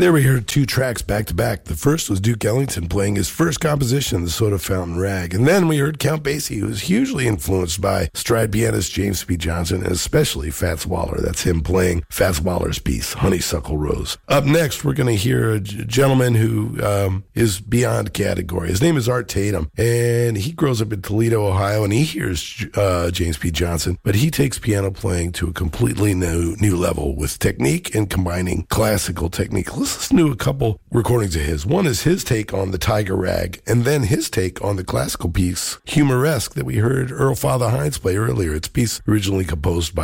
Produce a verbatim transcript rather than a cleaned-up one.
There we heard two tracks back to back. The first was Duke Ellington playing his first composition, The Soda Fountain Rag. And then we heard Count Basie, who was hugely influenced by stride pianist James P. Johnson, and especially Fats Waller. That's him playing Fats Waller's piece, Honeysuckle Rose. Up next, we're going to hear a g- gentleman who um, is beyond category. His name is Art Tatum, and he grows up in Toledo, Ohio, and he hears uh, James P. Johnson, but he takes piano playing to a completely new, new level with technique and combining classical technique. Let's listen to a couple recordings of his. One is his take on the Tiger Rag, and then his take on the classical piece, Humoresque, that we heard Earl Father Hines play earlier. It's a piece originally composed by